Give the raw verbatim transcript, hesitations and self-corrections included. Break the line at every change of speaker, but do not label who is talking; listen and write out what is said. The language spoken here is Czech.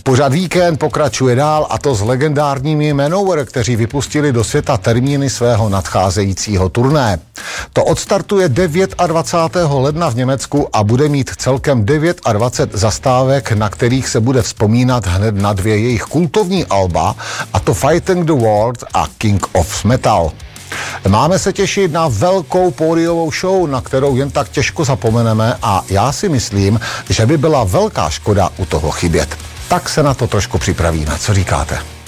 Pořad Víkend pokračuje dál, a to s legendárními Manowar, kteří vypustili do světa termíny svého nadcházejícího turné. To odstartuje dvacátého devátého ledna v Německu a bude mít celkem dvacet devět zastávek, na kterých se bude vzpomínat hned na dvě jejich kultovní alba, a to Fighting the World a King of Metal. Máme se těšit na velkou pódiovou show, na kterou jen tak těžko zapomeneme, a já si myslím, že by byla velká škoda u toho chybět. Tak se na to trošku připravíme. Co říkáte?